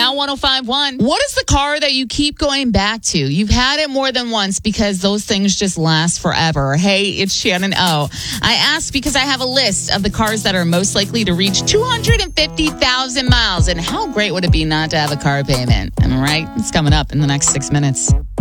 Now 105.1. What is the car that you keep going back to? You've had it more than once because those things just last forever. Hey, it's Shannon O. I asked because I have a list of the cars that are most likely to reach 250,000 miles. And how great would it be not to have a car payment? Am I right? It's coming up in the next 6 minutes.